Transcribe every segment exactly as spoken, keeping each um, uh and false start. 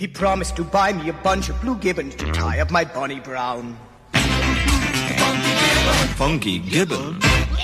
He promised to buy me a bunch of blue gibbons to tie up my Bonnie Brown. Funky Gibbon.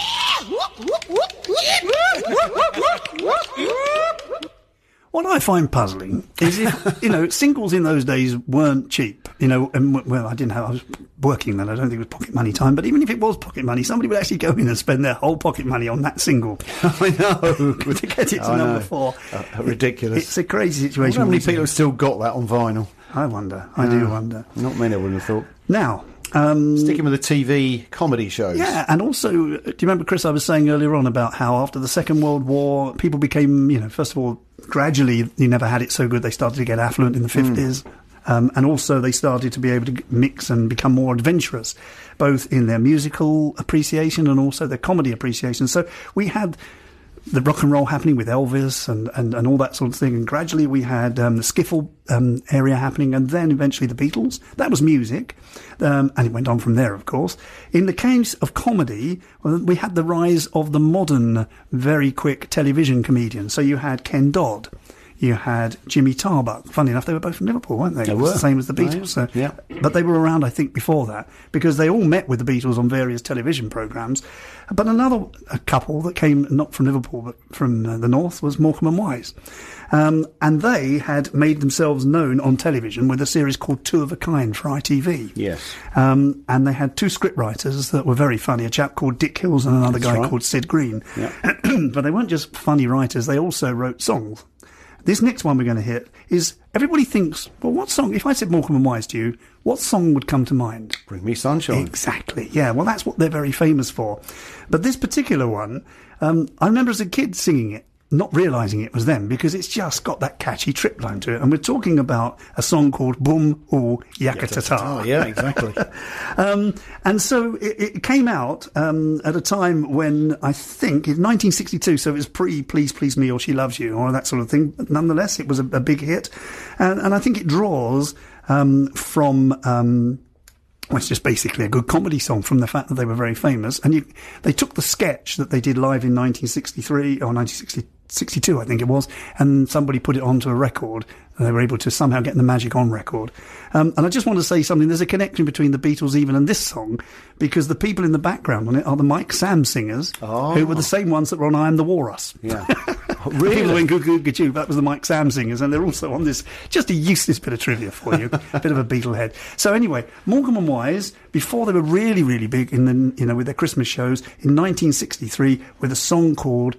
What I find puzzling is if, you know, singles in those days weren't cheap, you know, and, well, I didn't have, I was working then, I don't think it was pocket money time, but even if it was pocket money, somebody would actually go in and spend their whole pocket money on that single. I know. To get it to I number know. four. Uh, ridiculous. It, it's a crazy I situation. wonder how many people have still got that on vinyl? I wonder. I do wonder. Not many, I wouldn't have thought. Now, um, sticking with the T V comedy shows. yeah, and also, do you remember, Chris, I was saying earlier on about how after the Second World War, people became, you know, first of all, gradually, you never had it so good, they started to get affluent in the fifties. Mm. Um, and also they started to be able to mix and become more adventurous, both in their musical appreciation and also their comedy appreciation. So we had the rock and roll happening with Elvis and, and, and all that sort of thing. And gradually we had um, the skiffle um, area happening, and then eventually the Beatles. That was music. Um, and it went on from there, of course. In the case of comedy, well, we had the rise of the modern, very quick television comedian. So you had Ken Dodd. You had Jimmy Tarbuck. Funny enough, they were both from Liverpool, weren't they? They It was were. the same as the Beatles. So, Yeah. But they were around, I think, before that, because they all met with the Beatles on various television programmes. But another a couple that came not from Liverpool, but from uh, the north, was Morecambe and Wise. Um, and they had made themselves known on television with a series called Two of a Kind for I T V. Yes. Um, and they had two scriptwriters that were very funny, a chap called Dick Hills and another That's guy right. called Sid Green. Yeah. But they weren't just funny writers, they also wrote songs. This next one we're going to hit is, everybody thinks, well, what song, if I said Morecambe and Wise to you, what song would come to mind? Bring Me Sunshine. Exactly, yeah, well, that's what they're very famous for. But this particular one, um, I remember as a kid singing it, not realising it was them, because it's just got that catchy trip line to it. And we're talking about a song called Boom Ooh Yakatata. Oh, yeah, exactly. um, and so it, it came out um, at a time when, I think, in nineteen sixty-two, so it was pre Please Please Me or She Loves You, or that sort of thing. But nonetheless, it was a, a big hit. And, and I think it draws um, from... Um, Well, it's just basically a good comedy song from the fact that they were very famous. And you, they took the sketch that they did live in nineteen sixty-three, or nineteen sixty-two, I think it was, and somebody put it onto a record, and they were able to somehow get the magic on record. Um, and I just want to say something. There's a connection between the Beatles even and this song, because the people in the background on it are the Mike Sam singers, Oh. who were the same ones that were on I Am the Walrus. Yeah. The people who went Goo Goo Goo, that was the Mike Sam singers, and they're also on this, just a useless bit of trivia for you, a bit of a Beatle head. So anyway, Morecambe and Wise, before they were really, really big in the, you know, with their Christmas shows, in nineteen sixty-three, with a song called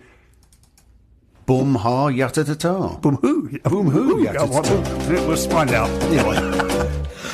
Boom Ha Yatta Ta Ta. Boom Hoo. Boom Hoo, yeah, We'll find out. Anyway.